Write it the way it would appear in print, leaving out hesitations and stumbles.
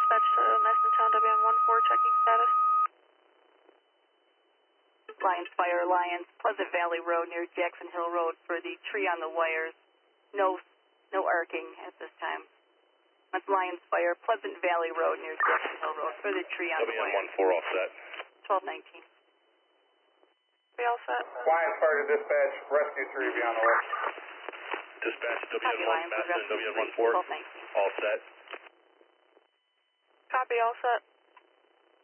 dispatch to Masontown WM14, checking status. Lions Fire, Lions, Pleasant Valley Road near Jackson Hill Road for the tree on the wires. No arcing at this time. That's Lions Fire, Pleasant Valley Road near Jackson Hill Road for the tree on the wires. WM14 all set. 1219. We all set? Lions Fire to dispatch, rescue 3 be on the way. Dispatch Copy, Lions, WM1, Masson, rescue WM14, 1219. all set. Copy, all set.